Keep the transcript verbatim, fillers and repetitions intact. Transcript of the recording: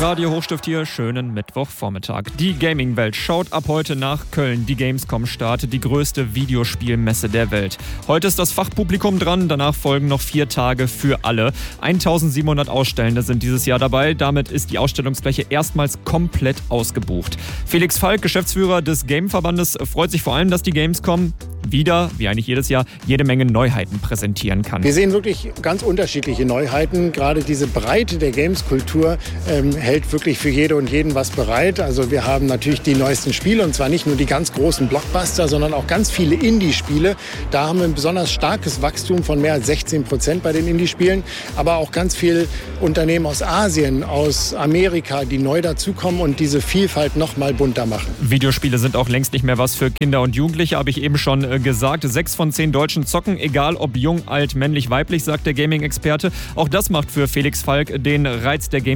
Radio Hochstift hier, schönen Mittwochvormittag. Die Gaming-Welt schaut ab heute nach Köln. Die Gamescom startet, die größte Videospielmesse der Welt. Heute ist das Fachpublikum dran, danach folgen noch vier Tage für alle. eintausendsiebenhundert Ausstellende sind dieses Jahr dabei. Damit ist die Ausstellungsfläche erstmals komplett ausgebucht. Felix Falk, Geschäftsführer des Game-Verbandes, freut sich vor allem, dass die Gamescom wieder, wie eigentlich jedes Jahr, jede Menge Neuheiten präsentieren kann. Wir sehen wirklich ganz unterschiedliche Neuheiten. Gerade diese Breite der Games-Kultur ähm, hält wirklich für jede und jeden was bereit. Also wir haben natürlich die neuesten Spiele, und zwar nicht nur die ganz großen Blockbuster, sondern auch ganz viele Indie-Spiele. Da haben wir ein besonders starkes Wachstum von mehr als sechzehn Prozent bei den Indie-Spielen. Aber auch ganz viele Unternehmen aus Asien, aus Amerika, die neu dazukommen und diese Vielfalt noch mal bunter machen. Videospiele sind auch längst nicht mehr was für Kinder und Jugendliche, habe ich eben schon äh, gesagt. Sechs von zehn Deutschen zocken, egal ob jung, alt, männlich, weiblich, sagt der Gaming-Experte. Auch das macht für Felix Falk den Reiz der Gaming